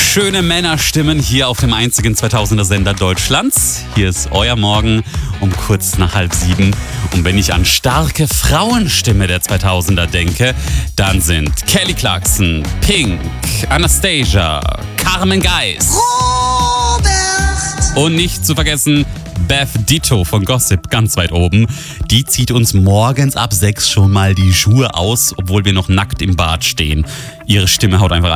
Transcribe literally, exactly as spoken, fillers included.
Schöne Männerstimmen hier auf dem einzigen zweitausender Sender Deutschlands. Hier ist euer Morgen um kurz nach halb sieben. Und wenn ich an starke Frauenstimme der zweitausender denke, dann sind Kelly Clarkson, Pink, Anastasia, Carmen Geis. Robert! Und nicht zu vergessen Beth Ditto von Gossip, ganz weit oben. Die zieht uns morgens ab sechs schon mal die Schuhe aus, obwohl wir noch nackt im Bad stehen. Ihre Stimme haut einfach